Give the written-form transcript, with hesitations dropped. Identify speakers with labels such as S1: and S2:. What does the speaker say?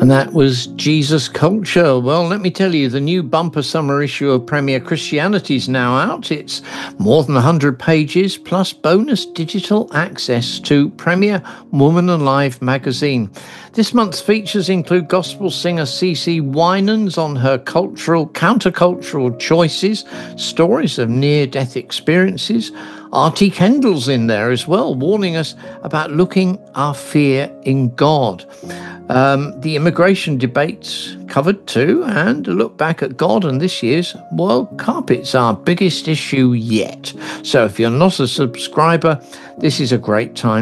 S1: And that was Jesus Culture. Well, let me tell you, the new bumper summer issue of Premier Christianity is now out. It's more than 100 pages, plus bonus digital access to Premier Woman Alive magazine. This month's features include gospel singer CeCe Winans on her countercultural choices, stories of near-death experiences. R.T. Kendall's in there as well, warning us about looking our fear in God. The immigration debates covered too, and a look back at God and this year's World Cup. It's our biggest issue yet. So if you're not a subscriber, this is a great time